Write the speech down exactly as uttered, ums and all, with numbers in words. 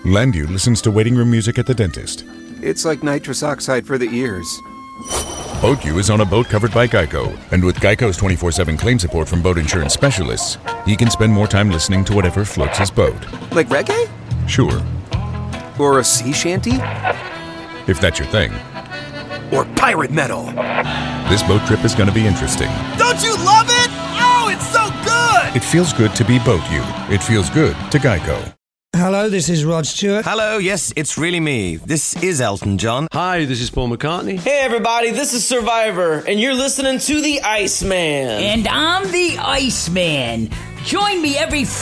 Landu listens to waiting room music at the dentist. It's like nitrous oxide for the ears. BoatU is on a boat covered by Geico, and with Geico's twenty-four seven claim support from boat insurance specialists, he can spend more time listening to whatever floats his boat. Like reggae? Sure. Or a sea shanty? If that's your thing. Or pirate metal? This boat trip is going to be interesting. Don't you love it? Oh, it's so good! It feels good to be BoatU. It feels good to Geico. Hello, this is Rod Stewart. Hello, yes, it's really me. This is Elton John. Hi, this is Paul McCartney. Hey everybody, this is Survivor, and you're listening to The Iceman. And I'm The Iceman. Join me every